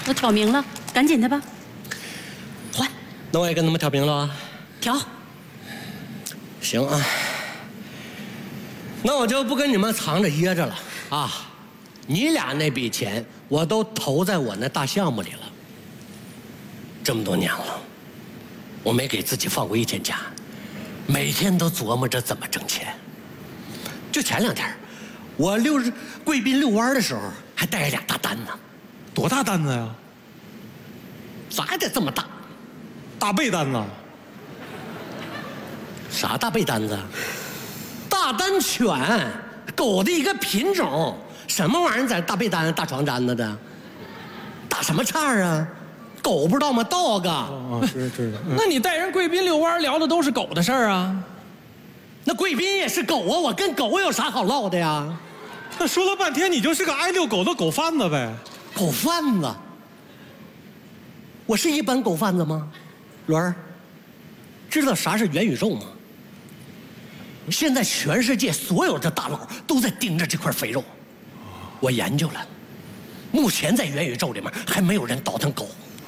都挑明了，赶紧的吧。换， 那我也跟他们挑明了啊。 挑。 行啊，那我就不跟你们藏着掖着了啊！你俩那笔钱我都投在我那大项目里了。这么多年了，我没给自己放过一天假，每天都琢磨着怎么挣钱。就前2天，我贵宾遛弯的时候，还带着俩大单呢。 多大单子呀？ 咋得这么大？ 大背单子。 啥大背单子？大丹犬，狗的一个品种。什么玩意儿在大被单、大床单子的？打什么岔啊？狗不知道吗 ？dog。 是。 那你带人贵宾遛弯聊的都是狗的事儿啊？ 那贵宾也是狗啊，我跟狗有啥好唠的呀？ 那说了半天，你就是个爱遛狗的狗贩子呗？ 狗贩子？我是一般狗贩子吗？伦儿，知道啥是元宇宙吗？现在全世界所有的大佬都在盯着这块肥肉，我研究了，目前在元宇宙里面还没有人倒腾狗。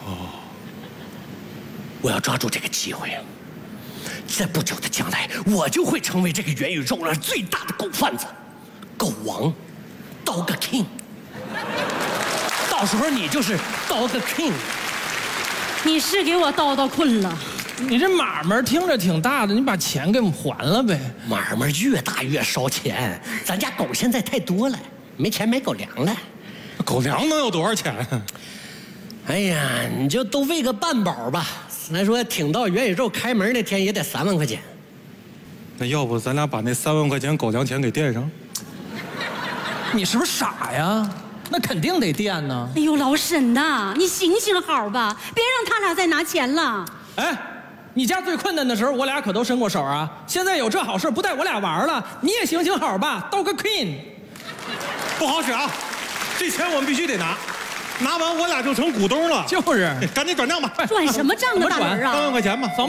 我要抓住这个机会，在不久的将来，我就会成为这个元宇宙上最大的狗贩子，狗王 ，Dog King。到时候你就是 Dog King。 你是给我叨叨困了。 你这买卖听着挺大的，你把钱给我们还了呗。 买卖越大越烧钱，咱家狗现在太多了，没钱买狗粮了。 狗粮能有多少钱？ 哎呀，你就都喂个半饱吧。咱说挺到元宇宙开门那天也得3万块钱。 那要不咱俩把那3万块钱狗粮钱给垫上？ 你是不是傻呀？那肯定得垫呢。 哎呦，老沈呐，你行行好吧，别让他俩再拿钱了。 哎，你家最困难的时候，我俩可都伸过手啊。现在有这好事，不带我俩玩了，你也行行好吧，Dog Queen。 不好使啊！这钱我们必须得拿，拿完我俩就成股东了。 就是， 赶紧转账吧。 转什么账呢，大人啊？ 3万块钱吧。